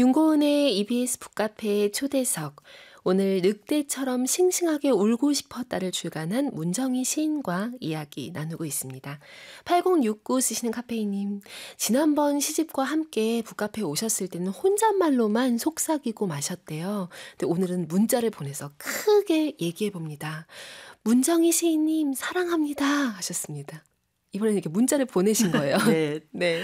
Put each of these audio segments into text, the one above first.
윤고은의 EBS 북카페 초대석. 오늘 늑대처럼 싱싱하게 울고 싶었다를 출간한 문정희 시인과 이야기 나누고 있습니다. 8069 쓰시는 카페이님, 지난번 시집과 함께 북카페에 오셨을 때는 혼잣말로만 속삭이고 마셨대요. 근데 오늘은 문자를 보내서 크게 얘기해봅니다. 문정희 시인님 사랑합니다 하셨습니다. 이번에는 이렇게 문자를 보내신 거예요. 네. 네.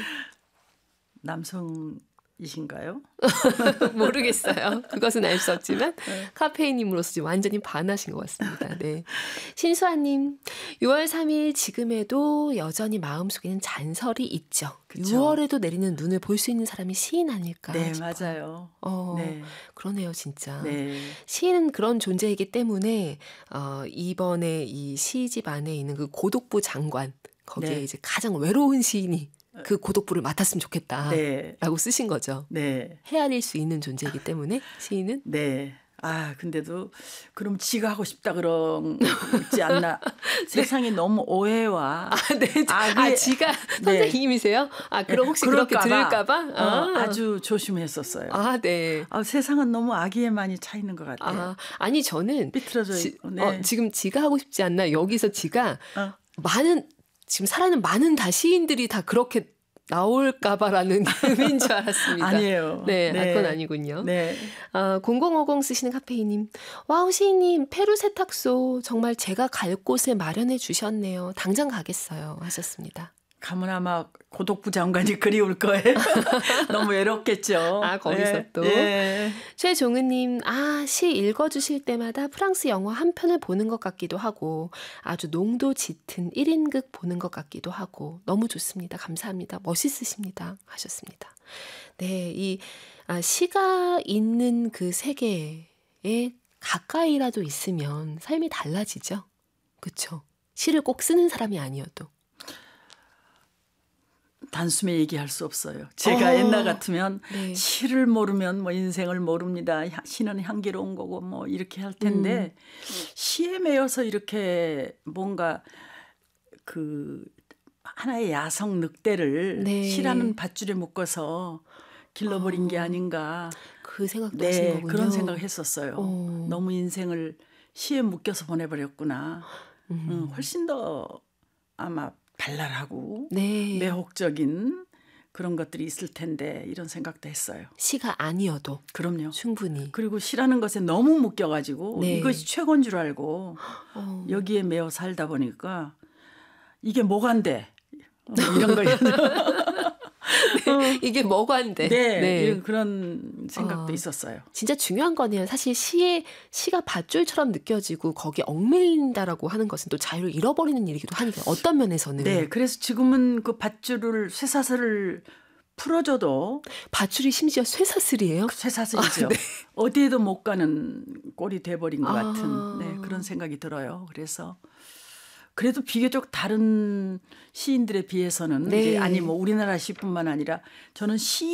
남성이신가요? 모르겠어요. 그것은 알 수 없지만 카페인님으로서 지금 완전히 반하신 것 같습니다. 네. 신수아님, 6월 3일 지금에도 여전히 마음속에는 잔설이 있죠. 그쵸. 6월에도 내리는 눈을 볼 수 있는 사람이 시인 아닐까 네, 싶어요. 맞아요. 네. 그러네요, 진짜. 네. 시인은 그런 존재이기 때문에 이번에 이 시집 안에 있는 그 고독부 장관, 거기에 네. 이제 가장 외로운 시인이 그 고독부를 맡았으면 좋겠다. 네. 라고 쓰신 거죠. 네. 헤아릴 수 있는 존재이기 때문에 시인은. 네. 근데도 그럼 지가 하고 싶다 그러지 않나. 세상에 너무 오해와 네. 지가 선생님이세요? 그럼 혹시 그렇게 들을까 봐? 아주 조심했었어요. 네. 세상은 너무 악의에만이 차 있는 것 같아요. 아니 저는 삐뚤어져 있고. 네. 지금 지가 하고 싶지 않나. 여기서 지가 지금 살아있는 많은 다 시인들이 다 그렇게 나올까봐라는 의미인 줄 알았습니다. 아니에요. 네, 네. 그건 아니군요. 네. 0050 쓰시는 카페이님. 와우 시인님 페루 세탁소 정말 제가 갈 곳을 마련해 주셨네요. 당장 가겠어요 하셨습니다. 가면 아마 고독부 장관이 그리울 거예요. 너무 외롭겠죠. 거기서 네. 또. 네. 최종은님, 시 읽어주실 때마다 프랑스 영화 한 편을 보는 것 같기도 하고 아주 농도 짙은 1인극 보는 것 같기도 하고 너무 좋습니다. 감사합니다. 멋있으십니다. 하셨습니다. 네, 이 시가 있는 그 세계에 가까이라도 있으면 삶이 달라지죠. 그렇죠? 시를 꼭 쓰는 사람이 아니어도. 단숨에 얘기할 수 없어요. 제가 옛날 같으면 네. 시를 모르면 뭐 인생을 모릅니다. 시는 향기로운 거고 뭐 이렇게 할 텐데 시에 매여서 이렇게 뭔가 그 하나의 야성 늑대를 네. 시라는 밧줄에 묶어서 길러버린 게 아닌가. 그 생각도 하신 거군요. 그런 생각을 했었어요. 너무 인생을 시에 묶여서 보내버렸구나. 훨씬 더 아마 발랄하고 네. 매혹적인 그런 것들이 있을 텐데 이런 생각도 했어요. 시가 아니어도. 그럼요. 충분히. 그리고 시라는 것에 너무 묶여가지고 네. 이것이 최고인 줄 알고 여기에 매어 살다 보니까 이게 뭐간데 이런 거 이게 뭐간데. 네. 이런 그런 생각도 있었어요. 진짜 중요한 거네요. 사실 시가 밧줄처럼 느껴지고 거기에 얽매인다라고 하는 것은 또 자유를 잃어버리는 일이기도 하니까 어떤 면에서는. 네. 그래서 지금은 그 밧줄을 쇠사슬을 풀어줘도 밧줄이 심지어 쇠사슬이에요? 쇠사슬이죠. 네. 어디에도 못 가는 꼴이 돼버린 것 같은 그런 생각이 들어요. 그래서 그래도 비교적 다른 시인들에 비해서는 네. 이제 뭐 우리나라 시뿐만 아니라 저는 시